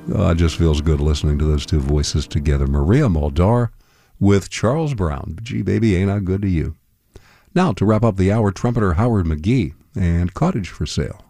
It just feels good listening to those two voices together. Maria Muldaur with Charles Brown. Gee, baby, ain't I good to you? Now, to wrap up the hour, trumpeter Howard McGhee and Cottage for Sale.